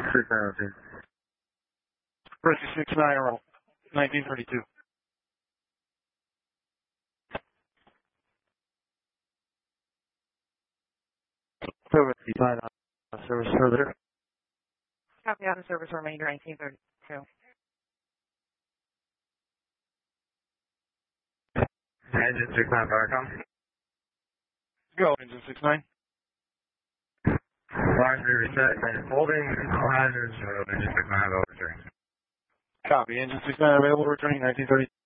692. Rescue 69, roll. 1932. Service decline on service further. Copy out of service remainder 1932. Engine 69 Firecom. Go, engine 69. Lines be reset and holding. All hazards. Engine 69 over. Copy, engine 69 available, returning 1932.